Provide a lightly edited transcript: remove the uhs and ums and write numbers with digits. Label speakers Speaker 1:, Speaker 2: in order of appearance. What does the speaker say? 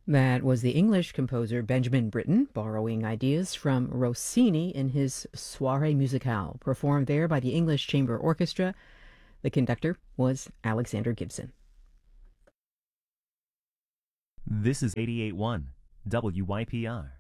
Speaker 1: That was the English composer Benjamin Britten borrowing ideas from Rossini in his Soirée Musicale, performed there by the English Chamber Orchestra. The conductor was Alexander Gibson.
Speaker 2: This is 88.1 WYPR.